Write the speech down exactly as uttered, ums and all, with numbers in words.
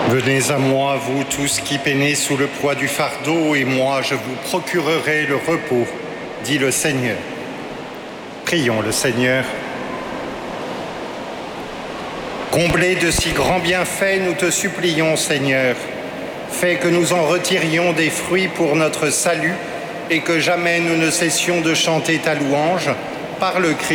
Venez à moi, vous tous qui peinez sous le poids du fardeau, et moi je vous procurerai le repos, dit le Seigneur. Prions le Seigneur. Comblés de si grands bienfaits, nous te supplions, Seigneur. Fais que nous en retirions des fruits pour notre salut et que jamais nous ne cessions de chanter ta louange par le Christ.